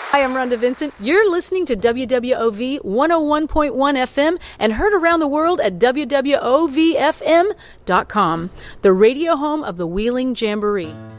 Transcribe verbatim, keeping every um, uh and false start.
Hi, I'm Rhonda Vincent. You're listening to W W O V one oh one point one F M and heard around the world at W W O V F M dot com, the radio home of the Wheeling Jamboree.